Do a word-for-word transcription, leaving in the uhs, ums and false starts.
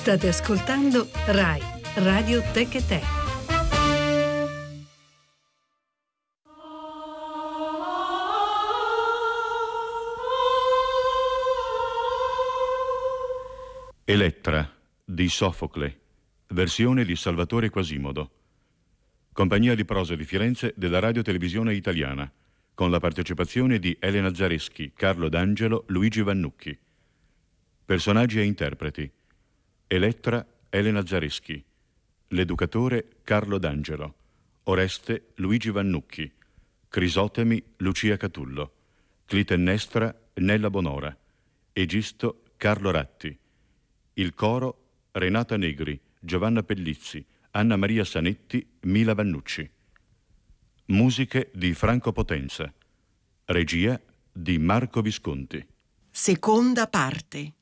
State ascoltando Rai Radio Tech Te. Elettra di Sofocle, versione di Salvatore Quasimodo. Compagnia di prosa di Firenze della Radio Televisione Italiana, con la partecipazione di Elena Zareschi, Carlo D'Angelo, Luigi Vannucchi. Personaggi e interpreti: Elettra, Elena Zareschi; l'educatore, Carlo D'Angelo; Oreste, Luigi Vannucchi; Crisotemi, Lucia Catullo; Clitennestra, Nella Bonora; Egisto, Carlo Ratti; il coro, Renata Negri, Giovanna Pellizzi, Anna Maria Sanetti, Mila Vannucci. Musiche di Franco Potenza. Regia di Marco Visconti. Seconda parte.